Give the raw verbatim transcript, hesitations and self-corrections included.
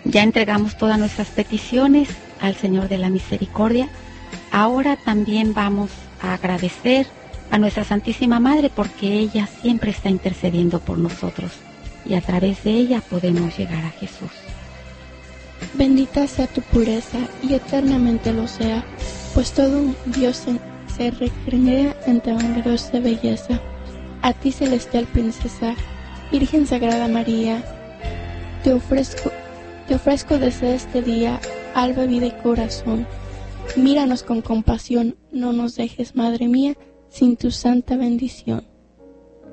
Ya entregamos todas nuestras peticiones al Señor de la Misericordia. Ahora también vamos a agradecer a nuestra Santísima Madre porque ella siempre está intercediendo por nosotros y a través de ella podemos llegar a Jesús. Bendita sea tu pureza y eternamente lo sea, pues todo un Dios se, se recrea en tan gloriosa belleza. A ti, celestial princesa, Virgen Sagrada María, te ofrezco, te ofrezco desde este día alma, vida y corazón. Míranos con compasión, no nos dejes, Madre mía, sin tu santa bendición.